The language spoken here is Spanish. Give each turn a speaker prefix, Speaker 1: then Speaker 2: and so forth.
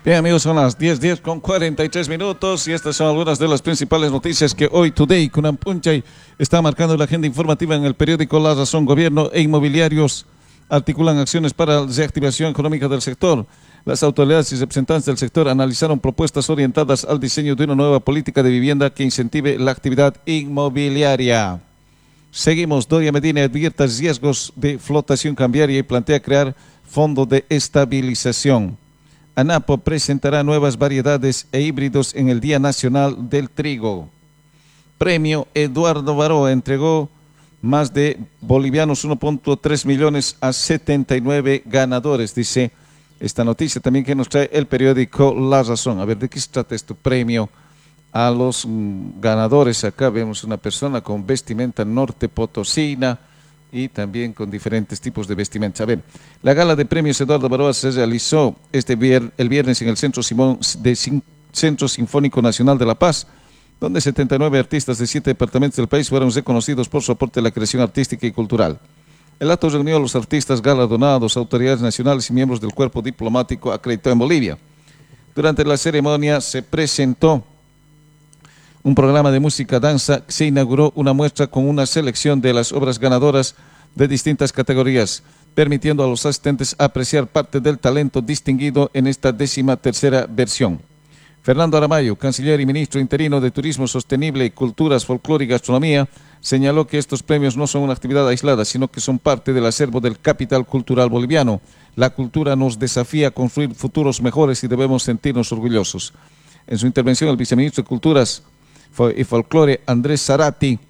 Speaker 1: Bien amigos, son las 10:10 con 43 minutos y estas son algunas de las principales noticias que hoy Today Kunan Punchay está marcando la agenda informativa en el periódico La Razón. Gobierno e inmobiliarios articulan acciones para la reactivación económica del sector. Las autoridades y representantes del sector analizaron propuestas orientadas al diseño de una nueva política de vivienda que incentive la actividad inmobiliaria. Seguimos. Doria Medina advierte riesgos de flotación cambiaria y plantea crear fondo de estabilización. ANAPO presentará nuevas variedades e híbridos en el Día Nacional del Trigo. Premio Eduardo Baró entregó más de bolivianos 1.3 millones a 79 ganadores, dice esta noticia también que nos trae el periódico La Razón. A ver, ¿de qué se trata este premio a los ganadores? Acá vemos una persona con vestimenta norte potosina y también con diferentes tipos de vestimenta. A ver, la gala de premios Eduardo Baroa se realizó el viernes en el Centro Sinfónico Nacional de La Paz, donde 79 artistas de 7 departamentos del país fueron reconocidos por su aporte a la creación artística y cultural. El acto reunió a los artistas galardonados, autoridades nacionales y miembros del cuerpo diplomático acreditado en Bolivia. Durante la ceremonia se presentó un programa de música danza. Se inauguró una muestra con una selección de las obras ganadoras de distintas categorías, permitiendo a los asistentes apreciar parte del talento distinguido en esta 13ª versión. Fernando Aramayo, canciller y ministro interino de Turismo Sostenible, Culturas, Folclore y Gastronomía, señaló que estos premios no son una actividad aislada, sino que son parte del acervo del capital cultural boliviano. La cultura nos desafía a construir futuros mejores y debemos sentirnos orgullosos. En su intervención, el viceministro de Culturas y Folclore, Andrés Zarati,